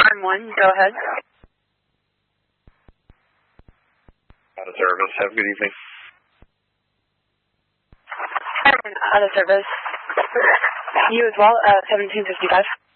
Alarm 1, go ahead. Out of service. Have a good evening. Out of service. You as well, 1755.